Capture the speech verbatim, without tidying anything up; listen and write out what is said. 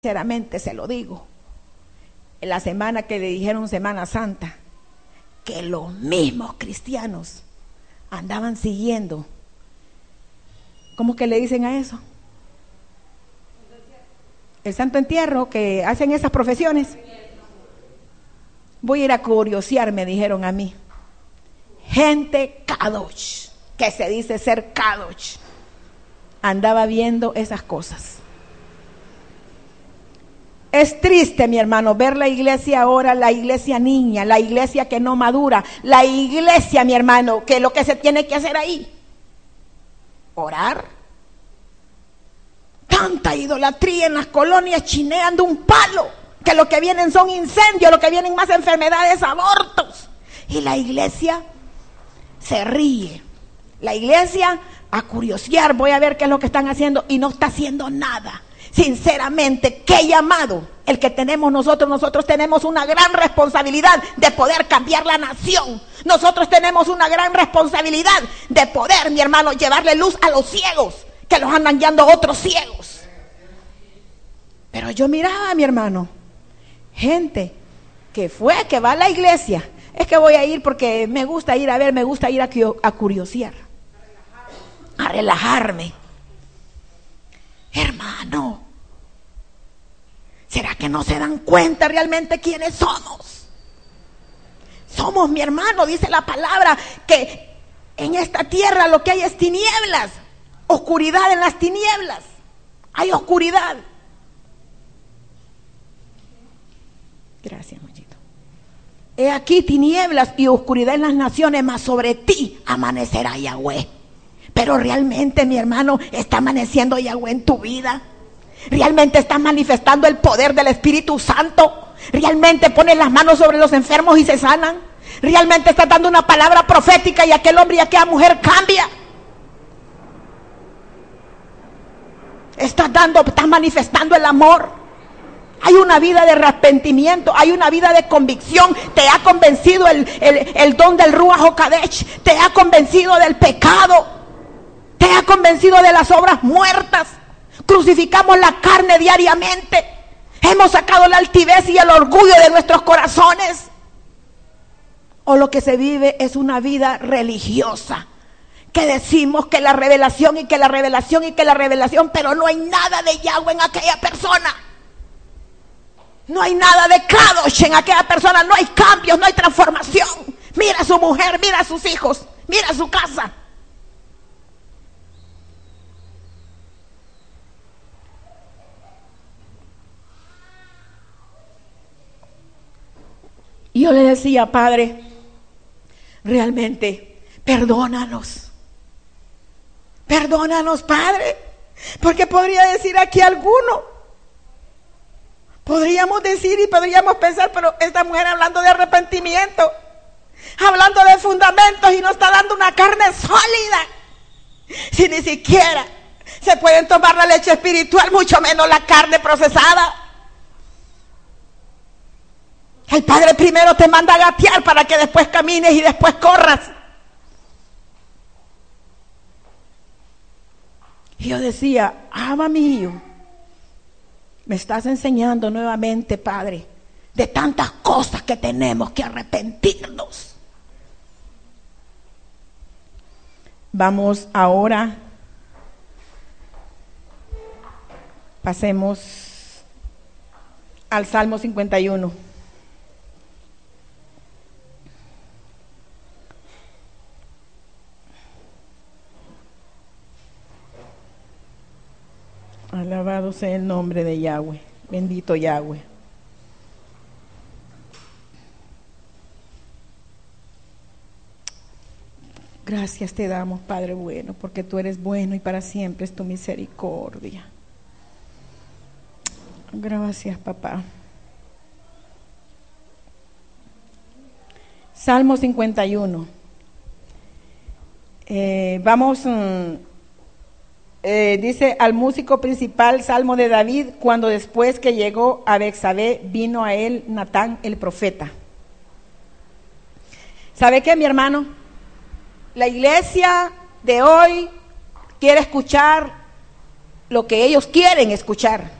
sinceramente se lo digo, en la semana que le dijeron Semana Santa, que los mismos cristianos andaban siguiendo, ¿cómo que le dicen a eso? El Santo Entierro, que hacen esas profesiones. Voy a ir a curiosear, me dijeron a mí. Gente kadosh, que se dice ser kadosh, andaba viendo esas cosas. Es triste, mi hermano, ver la iglesia ahora, la iglesia niña, la iglesia que no madura, la iglesia, mi hermano, que lo que se tiene que hacer ahí, orar. Tanta idolatría en las colonias chineando un palo, que lo que vienen son incendios, lo que vienen más enfermedades, abortos. Y la iglesia se ríe. La iglesia a curiosear, voy a ver qué es lo que están haciendo, y no está haciendo nada. Sinceramente, qué llamado el que tenemos nosotros. Nosotros tenemos una gran responsabilidad de poder cambiar la nación. Nosotros tenemos una gran responsabilidad de poder, mi hermano, llevarle luz a los ciegos, que los andan guiando otros ciegos. Pero yo miraba, mi hermano, gente que fue, que va a la iglesia. Es que voy a ir porque me gusta ir a ver, me gusta ir a, a curiosear, a relajarme. Hermano, ¿será que no se dan cuenta realmente quiénes somos? Somos, mi hermano, dice la palabra, que en esta tierra lo que hay es tinieblas, oscuridad en las tinieblas, hay oscuridad. Gracias, Mochito. He aquí tinieblas y oscuridad en las naciones, mas sobre ti amanecerá Yahweh. Pero realmente, mi hermano, ¿está amaneciendo Yahweh en tu vida? ¿Realmente estás manifestando el poder del Espíritu Santo? ¿Realmente pones las manos sobre los enfermos y se sanan? ¿Realmente estás dando una palabra profética y aquel hombre y aquella mujer cambia? ¿Estás dando, estás manifestando el amor? Hay una vida de arrepentimiento, hay una vida de convicción. Te ha convencido el, el, el don del Ruach HaKodesh, te ha convencido del pecado, te ha convencido de las obras muertas. Crucificamos la carne diariamente. Hemos sacado la altivez y el orgullo de nuestros corazones. O lo que se vive es una vida religiosa, que decimos que la revelación y que la revelación y que la revelación, pero no hay nada de Yahweh en aquella persona. No hay nada de Kadosh en aquella persona, no hay cambios, no hay transformación. Mira a su mujer, mira a sus hijos, mira a su casa. Y yo le decía, Padre, realmente, perdónanos. Perdónanos, Padre. Porque podría decir aquí alguno. Podríamos decir y podríamos pensar, pero esta mujer hablando de arrepentimiento, hablando de fundamentos, y no está dando una carne sólida. Si ni siquiera se pueden tomar la leche espiritual, mucho menos la carne procesada. El Padre primero te manda a gatear para que después camines y después corras. Y yo decía, ama mío, me estás enseñando nuevamente, Padre, de tantas cosas que tenemos que arrepentirnos. Vamos ahora, pasemos al Salmo cincuenta y uno. Alabado sea el nombre de Yahweh, bendito Yahweh. Gracias te damos, Padre bueno, porque tú eres bueno y para siempre es tu misericordia. Gracias, papá. Salmo cincuenta y uno. Eh, vamos... Um, Eh, dice al músico principal, Salmo de David, cuando después que llegó a Betsabé, vino a él Natán el profeta. ¿Sabe qué, mi hermano? La iglesia de hoy quiere escuchar lo que ellos quieren escuchar.